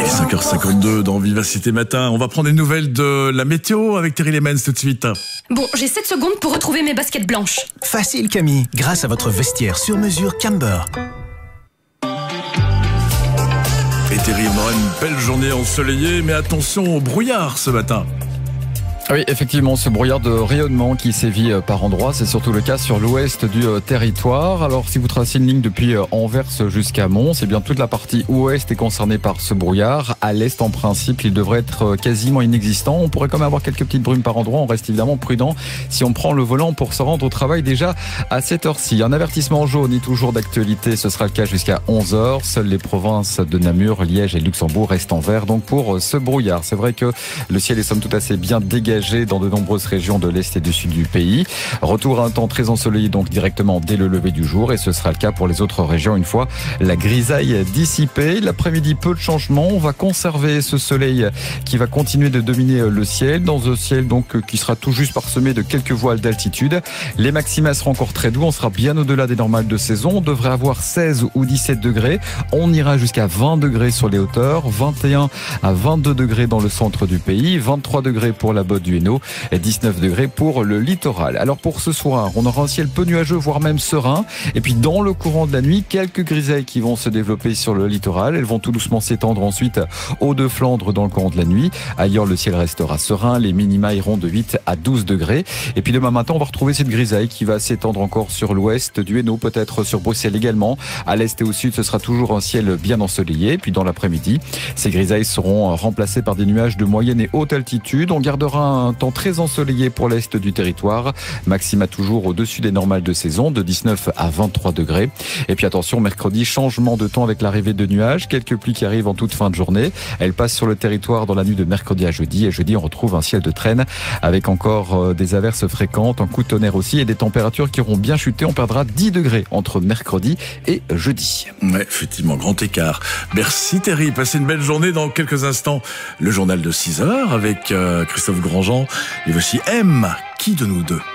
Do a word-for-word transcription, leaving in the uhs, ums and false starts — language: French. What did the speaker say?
cinq heures cinquante-deux dans Vivacité Matin. On va prendre des nouvelles de la météo avec Thierry Lemens tout de suite. Bon, j'ai sept secondes pour retrouver mes baskets blanches. Facile Camille, grâce à votre vestiaire sur mesure Camber. Et Thierry, on aura une belle journée ensoleillée, mais attention au brouillard ce matin. Oui, effectivement, ce brouillard de rayonnement qui sévit par endroits, c'est surtout le cas sur l'ouest du territoire. Alors, si vous tracez une ligne depuis Anvers jusqu'à Mons, c'est bien toute la partie ouest est concernée par ce brouillard. À l'est, en principe, il devrait être quasiment inexistant. On pourrait quand même avoir quelques petites brumes par endroits. On reste évidemment prudent si on prend le volant pour se rendre au travail déjà à cette heure-ci. Un avertissement jaune est toujours d'actualité. Ce sera le cas jusqu'à onze heures. Seules les provinces de Namur, Liège et Luxembourg restent en vert. Donc, pour ce brouillard, c'est vrai que le ciel est somme toute assez bien dégagé dans de nombreuses régions de l'Est et du Sud du pays. Retour à un temps très ensoleillé donc directement dès le lever du jour et ce sera le cas pour les autres régions une fois la grisaille dissipée. L'après-midi, peu de changements. On va conserver ce soleil qui va continuer de dominer le ciel dans un ciel donc qui sera tout juste parsemé de quelques voiles d'altitude. Les maxima seront encore très doux. On sera bien au-delà des normales de saison. On devrait avoir seize ou dix-sept degrés. On ira jusqu'à vingt degrés sur les hauteurs, vingt et un à vingt-deux degrés dans le centre du pays, vingt-trois degrés pour la Botte du Hainaut et dix-neuf degrés pour le littoral. Alors pour ce soir, on aura un ciel peu nuageux, voire même serein. Et puis dans le courant de la nuit, quelques grisailles qui vont se développer sur le littoral. Elles vont tout doucement s'étendre ensuite aux deux Flandres dans le courant de la nuit. Ailleurs, le ciel restera serein. Les minima iront de huit à douze degrés. Et puis demain matin, on va retrouver cette grisaille qui va s'étendre encore sur l'ouest du Hainaut, peut-être sur Bruxelles également. À l'est et au sud, ce sera toujours un ciel bien ensoleillé. Et puis dans l'après-midi, ces grisailles seront remplacées par des nuages de moyenne et haute altitude. On gardera un temps très ensoleillé pour l'est du territoire. Maxima toujours au-dessus des normales de saison, de dix-neuf à vingt-trois degrés. Et puis attention, mercredi, changement de temps avec l'arrivée de nuages. Quelques pluies qui arrivent en toute fin de journée. Elles passent sur le territoire dans la nuit de mercredi à jeudi. Et jeudi, on retrouve un ciel de traîne avec encore des averses fréquentes, un coup de tonnerre aussi et des températures qui auront bien chuté. On perdra dix degrés entre mercrredi et jeudi. Ouais, effectivement, grand écart. Merci Thierry. Passez une belle journée. Dans quelques instants, le journal de six heures avec euh, Christophe Grandjean. Et voici M, qui de nous deux?